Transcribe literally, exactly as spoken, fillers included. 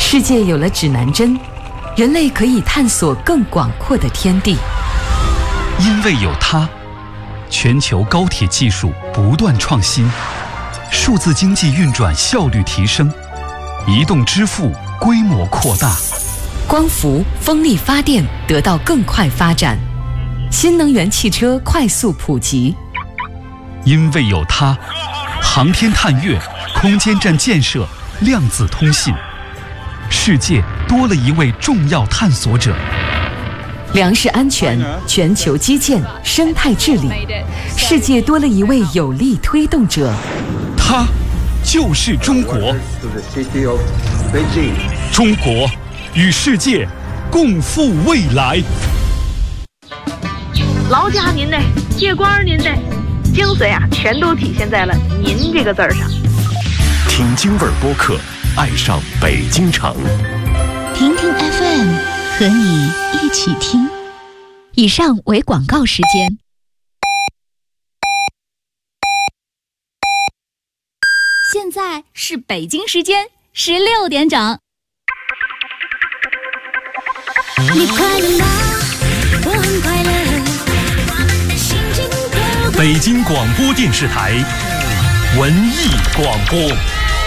世界有了指南针，人类可以探索更广阔的天地。 因为有它，全球高铁技术不断创新，数字经济运转效率提升，移动支付规模扩大， 光伏、风力发电得到更快发展，新能源汽车快速普及。 因为有它，航天探月、空间站建设、量子通信，世界多了一位重要探索者。 粮食安全、全球基建、生态治理，世界多了一位有力推动者。 它就是中国。中国与世界共赴未来。 劳驾您的，借光您的，精髓啊，全都体现在了“您”这个字儿上。 听京味儿播客，爱上北京城。 听听 F M， 和你一起听。以上为广告时间。 现在是北京时间十六点整。 你快乐吗？我很快乐。心情可北京广播电视台文艺广播。